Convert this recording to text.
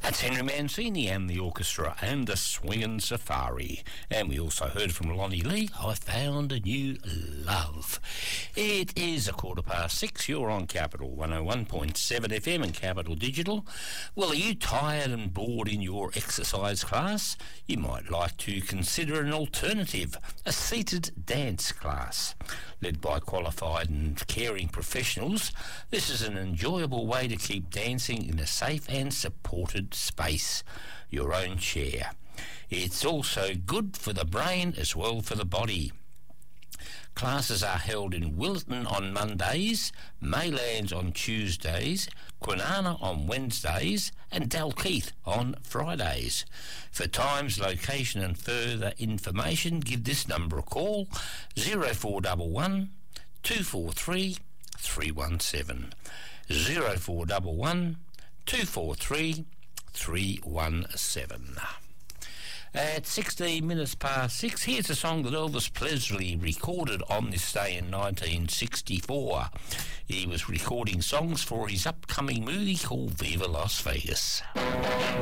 That's Henry Mancini and the orchestra and the Swingin' Safari. And we also heard from Lonnie Lee, I Found a New Love. It is 6:15. You're on Capital 101.7 FM and Capital Digital. Well, are you tired and bored in your exercise class? You might like to consider an alternative, a seated dance class. Led by qualified and caring professionals, this is an enjoyable way to keep dancing in a safe and supported space, your own chair. It's also good for the brain as well for the body. Classes are held in Willetton on Mondays, Maylands on Tuesdays, Kwinana on Wednesdays and Dalkeith on Fridays. For times, location and further information, give this number a call, 0411 243 317. 0411 243 317. At 16 minutes past 6, here's a song that Elvis Presley recorded on this day in 1964. He was recording songs for his upcoming movie called Viva Las Vegas.